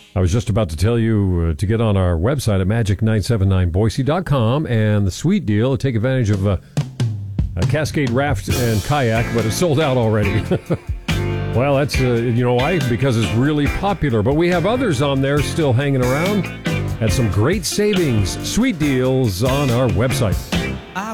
I was just about to tell you to get on our website at magic979boise.com, and the sweet deal, take advantage of a Cascade Raft and Kayak, but it's sold out already. Well, that's, you know why? Because it's really popular. But we have others on there still hanging around at some great savings, sweet deals on our website.